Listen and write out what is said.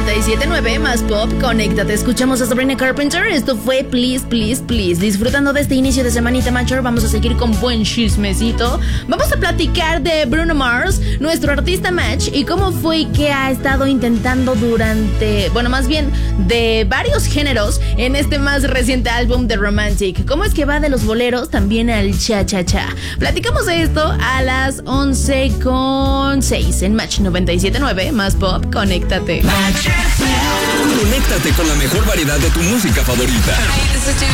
97.9 más pop, conéctate. Escuchamos a Sabrina Carpenter. Esto fue Please, Please, Please. Disfrutando de este inicio de semanita, Macho. Vamos a seguir con buen chismecito. Vamos a platicar de Bruno Mars, nuestro artista Match, y cómo fue y qué ha estado intentando durante, bueno, más bien de varios géneros en este más reciente álbum de Romantic. Cómo es que va de los boleros también al cha-cha-cha. Platicamos de esto a las 11:06 en Match 97.9 más pop, conéctate. Conéctate con la mejor variedad de tu música favorita.